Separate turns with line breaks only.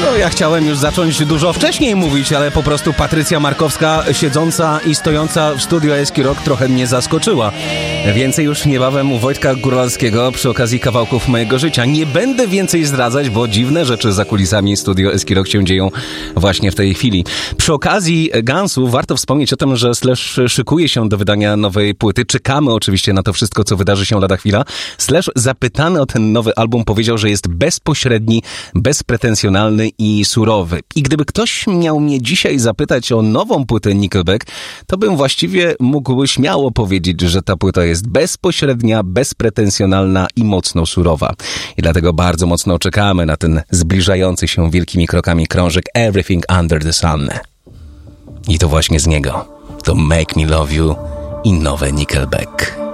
No ja chciałem już zacząć dużo wcześniej mówić, ale po prostu Patrycja Markowska siedząca i stojąca w studio Eski Rock trochę mnie zaskoczyła. Więcej już niebawem u Wojtka Góralskiego przy okazji kawałków mojego życia. Nie będę więcej zdradzać, bo dziwne rzeczy za kulisami studio Eski Rock się dzieją właśnie w tej chwili. Przy okazji Gunsów warto wspomnieć o tym, że Slash szykuje się do wydania nowej płyty. Czekamy oczywiście na to wszystko, co wydarzy się lada chwila. Slash zapytany o ten nowy album powiedział, że jest bezpośredni, bezpretensjonalny i surowy. I gdyby ktoś miał mnie dzisiaj zapytać o nową płytę Nickelback, to bym właściwie mógł śmiało powiedzieć, że ta płyta jest bezpośrednia, bezpretensjonalna i mocno surowa. I dlatego bardzo mocno czekamy na ten zbliżający się wielkimi krokami krążek Everything Under the Sun. I to właśnie z niego to Make Me Love You i nowe Nickelback.